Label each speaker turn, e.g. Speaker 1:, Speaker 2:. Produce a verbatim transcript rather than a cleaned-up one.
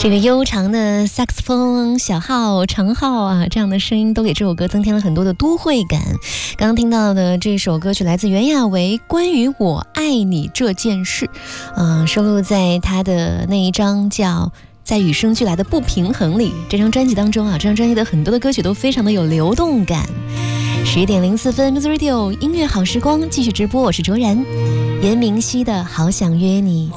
Speaker 1: 这个悠长的萨克斯风、小号、长号啊，这样的声音都给这首歌增添了很多的都会感。刚刚听到的这首歌曲来自袁娅维，《关于我爱你这件事》，嗯、呃，收录在他的那一张叫在与生俱来的不平衡里。这张专辑当中啊，这张专辑的很多的歌曲都非常的有流动感。十一点零四分 ，Music Radio 音乐好时光继续直播，我是卓然，严明熙的好想约你。